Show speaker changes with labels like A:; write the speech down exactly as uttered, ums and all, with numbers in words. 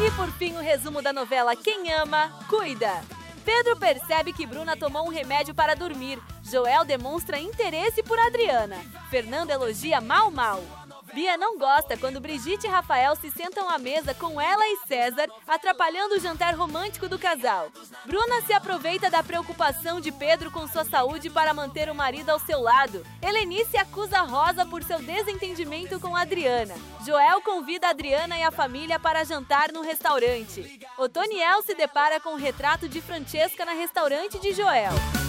A: E por fim, o resumo da novela Quem Ama, Cuida. Pedro percebe que Bruna tomou um remédio para dormir. Joel demonstra interesse por Adriana. Fernando elogia Mal Mal. Bia não gosta quando Brigitte e Rafael se sentam à mesa com ela e César, atrapalhando o jantar romântico do casal. Bruna se aproveita da preocupação de Pedro com sua saúde para manter o marido ao seu lado. Helenice acusa Rosa por seu desentendimento com Adriana. Joel convida Adriana e a família para jantar no restaurante. Otoniel se depara com o retrato de Francesca no restaurante de Joel.